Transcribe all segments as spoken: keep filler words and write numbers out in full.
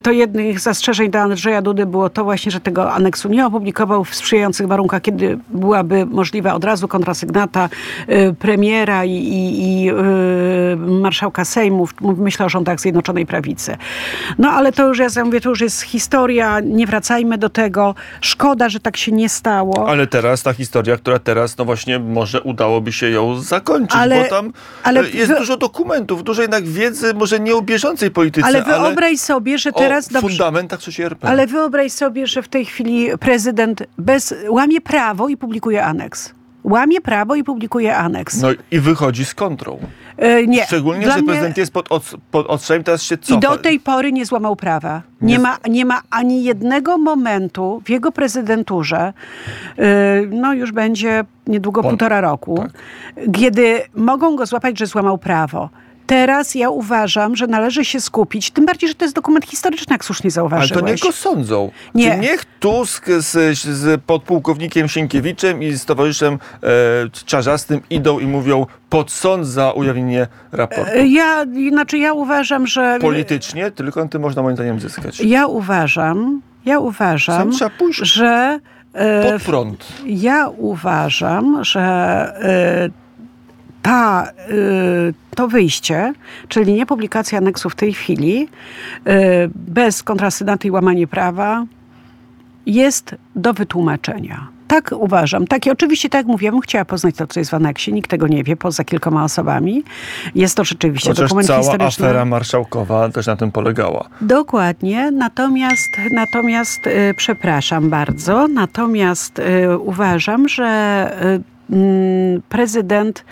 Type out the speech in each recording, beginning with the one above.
To jednych z zastrzeżeń do Andrzeja Dudy było to właśnie, że tego aneksu nie opublikował w sprzyjających warunkach, kiedy byłaby możliwa od razu kontrasygnata y, premiera i, i, i y, marszałka Sejmu. Myślę o rządach Zjednoczonej Prawicy. No ale to już, ja mówię, to już jest historia. Nie wracajmy do tego. Szkoda, że tak się nie stało. Ale teraz ta historia, która teraz, no właśnie, może udałoby się ją zakończyć, ale, bo tam ale jest wy... dużo dokumentów, dużo jednak wiedzy, może nie o bieżącej polityce, ale wyobraź ale sobie, że teraz o fundamentach trzeciej R P. Ale wyobraź sobie, że w tej chwili prezydent bez, łamie prawo i publikuje aneks. Łamie prawo i publikuje aneks. No i wychodzi z kontrą. Yy, nie. Szczególnie, Dla że mnie... prezydent jest pod, od, pod odstrzałem, teraz się cofa. I do tej pory nie złamał prawa. Nie, nie, ma, nie ma ani jednego momentu w jego prezydenturze, yy, no już będzie niedługo Pon- półtora roku, tak. kiedy mogą go złapać, że złamał prawo. Teraz ja uważam, że należy się skupić, tym bardziej, że to jest dokument historyczny, jak słusznie zauważyłeś. Ale to niech go sądzą. Nie. Niech Tusk z, z podpułkownikiem Sienkiewiczem i z towarzyszem e, Czarzastym idą i mówią, podsąd za ujawnienie raportu. Ja, znaczy ja uważam, że... Politycznie, tylko tym można moim zdaniem zyskać. Ja uważam, ja uważam, że... E, pod prąd. Ja uważam, że... E, Ta, y, to wyjście, czyli nie publikacja aneksu w tej chwili, y, bez kontrasygnatu i łamanie prawa, jest do wytłumaczenia. Tak uważam. Takie, oczywiście, tak jak mówiłam, chciała poznać to, co jest w aneksie. Nikt tego nie wie, poza kilkoma osobami. Jest to rzeczywiście Chociaż dokument cała historyczny. afera marszałkowa też na tym polegała. Dokładnie. Natomiast, natomiast y, przepraszam bardzo, natomiast y, uważam, że y, y, prezydent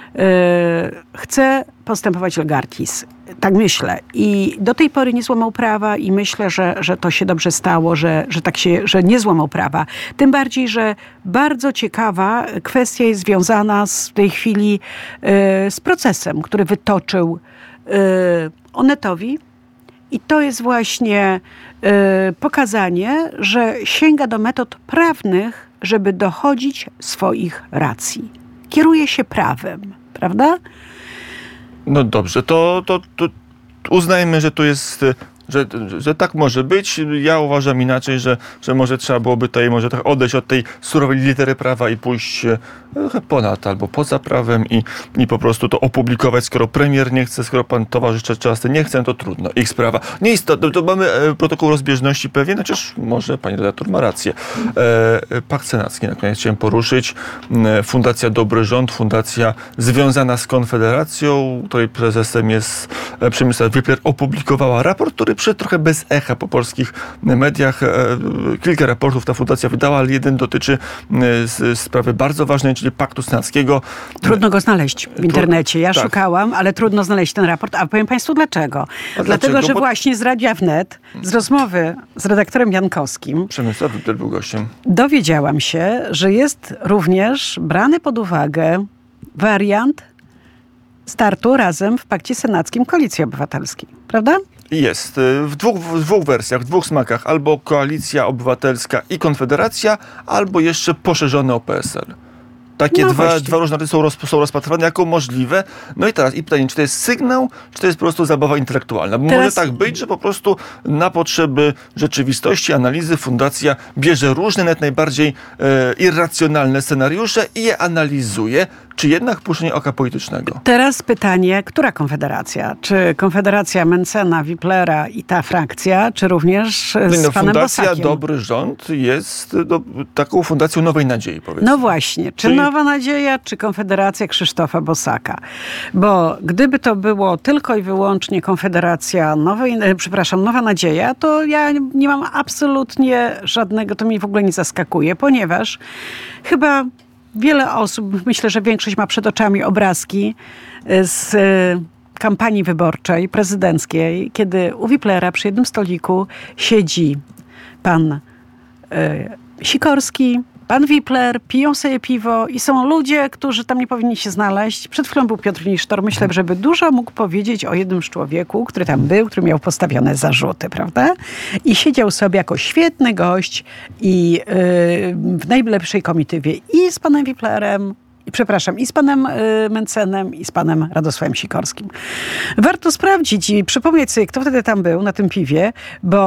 chce postępować legartis. Tak myślę. I do tej pory nie złamał prawa i myślę, że, że to się dobrze stało, że, że tak się, że nie złamał prawa. Tym bardziej, że bardzo ciekawa kwestia jest związana z, w tej chwili y, z procesem, który wytoczył y, Onetowi. I to jest właśnie y, pokazanie, że sięga do metod prawnych, żeby dochodzić swoich racji. Kieruje się prawem, prawda? No dobrze, to, to, to uznajmy, że tu jest, że, że tak może być. Ja uważam inaczej, że, że może trzeba byłoby tutaj może trochę odejść od tej surowej litery prawa i pójść trochę ponad albo poza prawem i, i po prostu to opublikować, skoro premier nie chce, skoro pan towarzysz Czarzasty nie chce, to trudno, ich sprawa. Nie jest to, to, to mamy protokół rozbieżności pewien, chociaż może pani redaktor ma rację. E, Pakt senacki na koniec chciałem poruszyć. Fundacja Dobry Rząd, fundacja związana z Konfederacją, której prezesem jest Przemysław Wipler, opublikowała raport, który przyszedł trochę bez echa po polskich mediach. E, kilka raportów ta fundacja wydała, ale jeden dotyczy e, sprawy bardzo ważnej, czyli Paktu Senackiego. Trudno go znaleźć w internecie. Ja tak. szukałam, ale trudno znaleźć ten raport. A powiem państwu dlaczego. A Dlatego, dlaczego? że Bo... właśnie z Radia Wnet, z rozmowy z redaktorem Jankowskim, Przemysław Wipler był gościem, dowiedziałam się, że jest również brany pod uwagę wariant startu razem w Pakcie Senackim Koalicji Obywatelskiej. Prawda? Jest. W dwóch, w dwóch wersjach, w dwóch smakach. Albo Koalicja Obywatelska i Konfederacja, albo jeszcze poszerzone o P S L. Takie no dwa, dwa różne są, roz, są rozpatrywane jako możliwe. No i teraz i pytanie, czy to jest sygnał, czy to jest po prostu zabawa intelektualna? Bo teraz... może tak być, że po prostu na potrzeby rzeczywistości, analizy fundacja bierze różne, nawet najbardziej e, irracjonalne scenariusze i je analizuje, czy jednak puszczenie oka politycznego. Teraz pytanie, która Konfederacja? Czy Konfederacja Mentzena, Wiplera i ta frakcja, czy również z no, panem Fundacja Bosakiem? Dobry Rząd jest do, taką fundacją nowej nadziei, powiedzmy. No właśnie. Czy Czyli... Nowa Nadzieja, czy Konfederacja Krzysztofa Bosaka? Bo gdyby to było tylko i wyłącznie Konfederacja Nowej, przepraszam, Nowa Nadzieja, to ja nie mam absolutnie żadnego, to mnie w ogóle nie zaskakuje, ponieważ chyba wiele osób, myślę, że większość ma przed oczami obrazki z kampanii wyborczej, prezydenckiej, kiedy u Wiplera przy jednym stoliku siedzi pan y, Sikorski, pan Wipler, piją sobie piwo i są ludzie, którzy tam nie powinni się znaleźć. Przed chwilą był Piotr Nisztor. Myślę, żeby dużo mógł powiedzieć o jednym człowieku, który tam był, który miał postawione zarzuty, prawda? I siedział sobie jako świetny gość i yy, w najlepszej komitywie i z panem Wiplerem, przepraszam, i z panem y, Mencenem, i z panem Radosławem Sikorskim. Warto sprawdzić i przypomnieć sobie, kto wtedy tam był na tym piwie, bo